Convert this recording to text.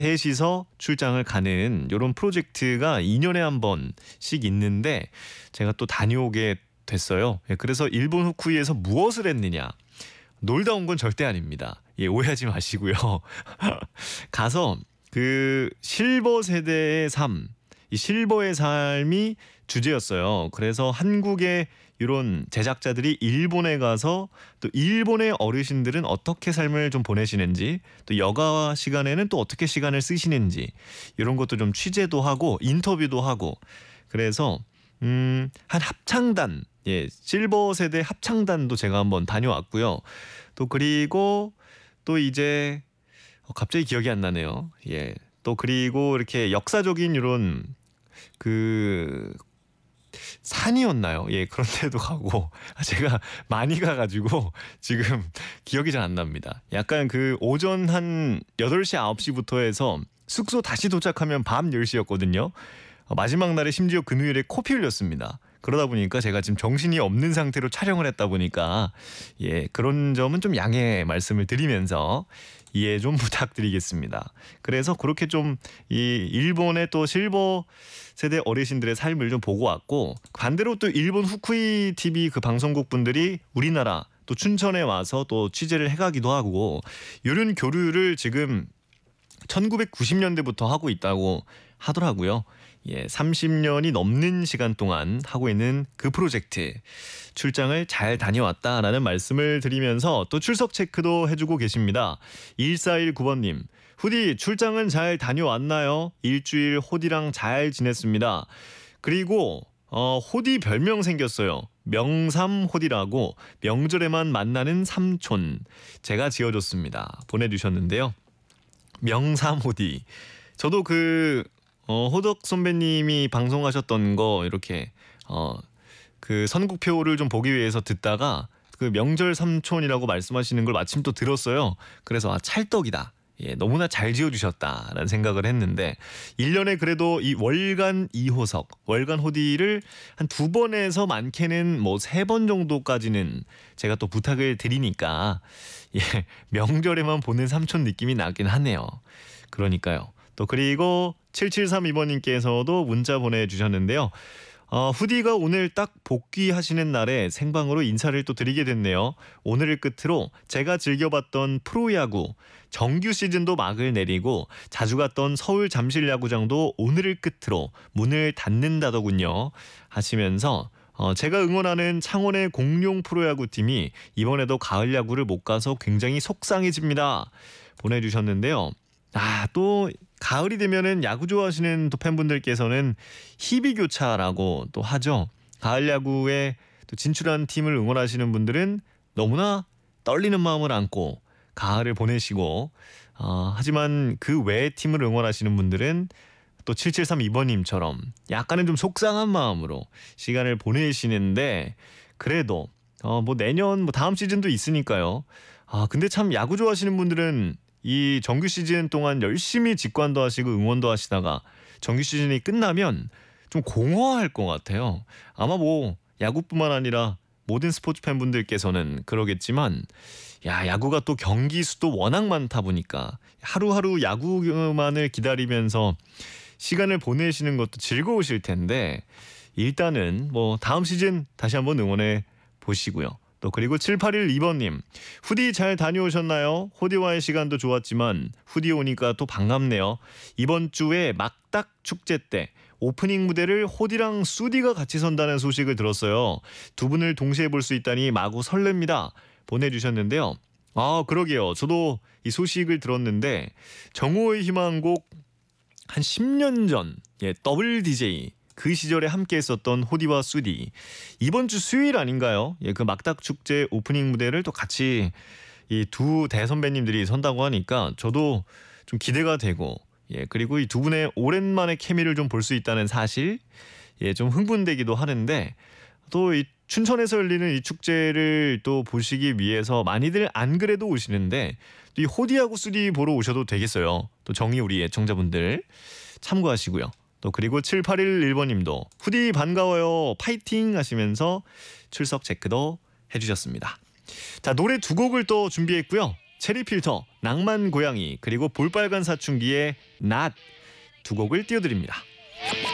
셋이서 출장을 가는 요런 프로젝트가 2년에 한 번씩 있는데 제가 또 다녀오게 됐어요. 예, 그래서 일본 후쿠이에서 무엇을 했느냐? 놀다 온 건 절대 아닙니다. 예, 오해하지 마시고요. 가서 그 실버 세대의 삶, 이 실버의 삶이 주제였어요. 그래서 한국의 이런 제작자들이 일본에 가서 또 일본의 어르신들은 어떻게 삶을 좀 보내시는지, 또 여가 시간에는 또 어떻게 시간을 쓰시는지 이런 것도 좀 취재도 하고 인터뷰도 하고, 그래서 한 합창단, 예, 실버 세대 합창단도 제가 한번 다녀왔고요. 또 그리고 또 이제 갑자기 기억이 안 나네요. 예. 또 그리고 이렇게 역사적인 이런 그 산이었나요? 예, 그런 데도 가고 제가 많이 가가지고 지금 기억이 잘 안 납니다. 약간 그 오전 한 8시 9시부터 해서 숙소 다시 도착하면 밤 10시였거든요. 마지막 날에 심지어 금요일에 코피 흘렸습니다. 그러다 보니까 제가 지금 정신이 없는 상태로 촬영을 했다 보니까 예, 그런 점은 좀 양해 말씀을 드리면서 이해 좀 부탁드리겠습니다. 그래서 그렇게 좀 이 일본의 또 실버 세대 어르신들의 삶을 좀 보고 왔고, 반대로 또 일본 후쿠이 TV 그 방송국 분들이 우리나라 또 춘천에 와서 또 취재를 해가기도 하고, 이런 교류를 지금 1990년대부터 하고 있다고 하더라고요. 예, 30년이 넘는 시간 동안 하고 있는 그 프로젝트 출장을 잘 다녀왔다라는 말씀을 드리면서 또 출석 체크도 해주고 계십니다. 1419번님, 후디 출장은 잘 다녀왔나요? 일주일 호디랑 잘 지냈습니다. 그리고 호디 별명 생겼어요. 명삼 호디라고, 명절에만 만나는 삼촌, 제가 지어줬습니다. 보내주셨는데요. 명삼 호디. 저도 호덕 선배님이 방송하셨던 거 이렇게 그 선곡표를 좀 보기 위해서 듣다가 그 명절 삼촌이라고 말씀하시는 걸 마침 또 들었어요. 그래서 찰떡이다. 예, 너무나 잘 지어주셨다라는 생각을 했는데, 1년에 그래도 이 월간 2호석, 월간 호디를 한 2번에서 많게는 뭐 3번 정도까지는 제가 또 부탁을 드리니까 예, 명절에만 보는 삼촌 느낌이 나긴 하네요. 그러니까요. 또 그리고 7732번님께서도 문자 보내주셨는데요. 후디가 오늘 딱 복귀하시는 날에 생방으로 인사를 또 드리게 됐네요. 오늘을 끝으로 제가 즐겨봤던 프로야구 정규 시즌도 막을 내리고 자주 갔던 서울 잠실야구장도 오늘을 끝으로 문을 닫는다더군요. 하시면서 제가 응원하는 창원의 공룡 프로야구팀이 이번에도 가을 야구를 못 가서 굉장히 속상해집니다. 보내주셨는데요. 또 가을이 되면은 야구 좋아하시는 또 팬분들께서는 희비교차라고 또 하죠. 가을 야구에 또 진출한 팀을 응원하시는 분들은 너무나 떨리는 마음을 안고 가을을 보내시고, 하지만 그 외의 팀을 응원하시는 분들은 또 7732번님처럼 약간은 좀 속상한 마음으로 시간을 보내시는데, 그래도 뭐 내년 뭐 다음 시즌도 있으니까요. 근데 참 야구 좋아하시는 분들은 이 정규 시즌 동안 열심히 직관도 하시고 응원도 하시다가 정규 시즌이 끝나면 좀 공허할 것 같아요. 아마 뭐 야구뿐만 아니라 모든 스포츠 팬분들께서는 그러겠지만, 야구가 또 경기 수도 워낙 많다 보니까 하루하루 야구만을 기다리면서 시간을 보내시는 것도 즐거우실 텐데, 일단은 뭐 다음 시즌 다시 한번 응원해 보시고요. 또 그리고 7812번님, 후디 잘 다녀오셨나요? 호디와의 시간도 좋았지만 후디 오니까 또 반갑네요. 이번 주에 막딱 축제 때 오프닝 무대를 호디랑 수디가 같이 선다는 소식을 들었어요. 두 분을 동시에 볼 수 있다니 마구 설렙니다. 보내주셨는데요. 그러게요. 저도 이 소식을 들었는데, 정오의 희망곡 한 10년 전, 예, 더블 DJ 그 시절에 함께 했었던 호디와 수디, 이번 주 수요일 아닌가요? 예, 그 막닥 축제 오프닝 무대를 또 같이 이 두 대선배님들이 선다고 하니까 저도 좀 기대가 되고, 예, 그리고 이 두 분의 오랜만에 케미를 좀 볼 수 있다는 사실, 예, 좀 흥분되기도 하는데, 또 이 춘천에서 열리는 이 축제를 또 보시기 위해서 많이들 안 그래도 오시는데, 또 이 호디하고 수디 보러 오셔도 되겠어요. 또 정의 우리 애청자분들 참고하시고요. 또 그리고 7811번님도 후디 반가워요 파이팅 하시면서 출석 체크도 해주셨습니다. 자, 노래 두 곡을 또 준비했고요. 체리필터, 낭만 고양이, 그리고 볼빨간 사춘기의 낫 두 곡을 띄워드립니다.